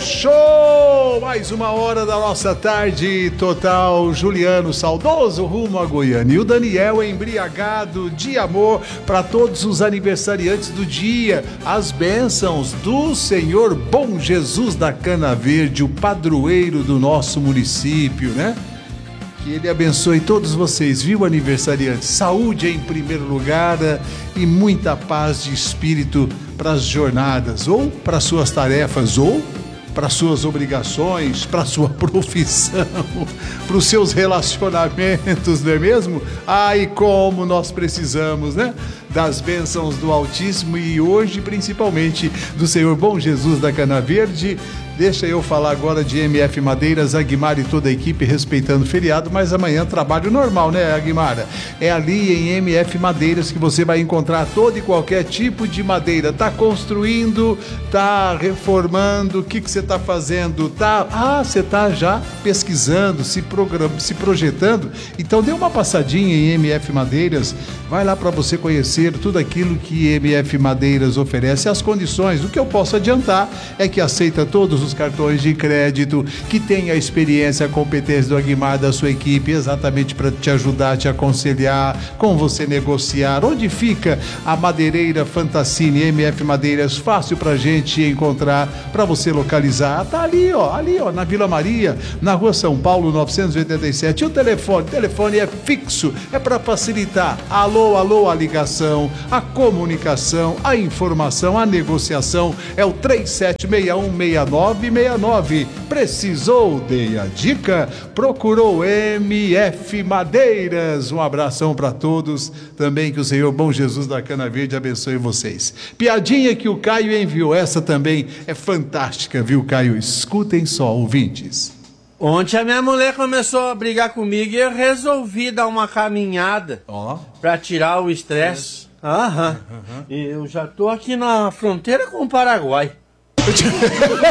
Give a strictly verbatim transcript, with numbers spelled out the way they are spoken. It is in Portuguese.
Fechou! Mais uma hora da nossa tarde total. Juliano saudoso rumo a Goiânia e o Daniel embriagado de amor para todos os aniversariantes do dia. As bênçãos do Senhor Bom Jesus da Cana Verde, o padroeiro do nosso município, né? Que Ele abençoe todos vocês, viu, aniversariantes? Saúde em primeiro lugar e muita paz de espírito para as jornadas, ou para suas tarefas, ou para suas obrigações, para sua profissão, para os seus relacionamentos, não é mesmo? Ai, como nós precisamos, né? Das bênçãos do Altíssimo e hoje, principalmente, do Senhor Bom Jesus da Cana Verde. Deixa eu falar agora de M F Madeiras, Aguimar e toda a equipe respeitando o feriado, mas amanhã trabalho normal, né, Aguimara? É ali em M F Madeiras que você vai encontrar todo e qualquer tipo de madeira. Tá construindo, tá reformando, o que que você tá fazendo? Tá, ah, você tá já pesquisando, se programando, se projetando? Então dê uma passadinha em M F Madeiras, vai lá para você conhecer tudo aquilo que M F Madeiras oferece, as condições. O que eu posso adiantar é que aceita todos os cartões de crédito, que tem a experiência, a competência do Aguimar, da sua equipe, exatamente para te ajudar, te aconselhar, com você negociar. Onde fica a Madeireira Fantassini, M F Madeiras, fácil pra gente encontrar, para você localizar. Tá ali, ó, ali, ó, na Vila Maria, na Rua São Paulo, novecentos e oitenta e sete. E o telefone, o telefone é fixo, é para facilitar. Alô, alô, a ligação, a comunicação, a informação, a negociação, é o três sete seis um seis nove seis nove. Precisou? Dei a dica. Procurou M F Madeiras. Um abração para todos. Também que o Senhor Bom Jesus da Cana Verde abençoe vocês. Piadinha que o Caio enviou. Essa também é fantástica, viu, Caio? Escutem só, ouvintes. Ontem a minha mulher começou a brigar comigo e eu resolvi dar uma caminhada oh. para tirar o estresse. Aham. Uhum. E eu já tô aqui na fronteira com o Paraguai.